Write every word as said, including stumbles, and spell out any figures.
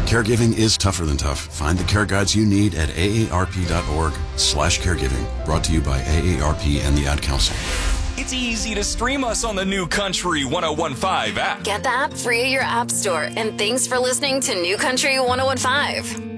Caregiving is tougher than tough. Find the care guides you need at aarp.org slash caregiving. Brought to you by A A R P and the Ad Council. It's easy to stream us on the New Country ten fifteen app. Get the app free at your app store. And thanks for listening to New Country ten fifteen.